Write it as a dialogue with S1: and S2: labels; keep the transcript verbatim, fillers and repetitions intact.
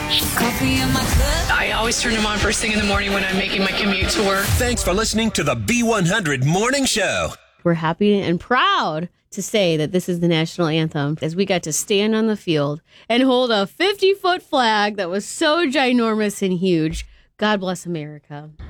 S1: Coffee in my cup.
S2: I always turn them on first thing in the morning when I'm making my commute to work.
S3: Thanks for listening to the B one hundred Morning Show.
S4: We're happy and proud to say that this is the national anthem as we got to stand on the field and hold a fifty-foot flag that was so ginormous and huge. God bless America.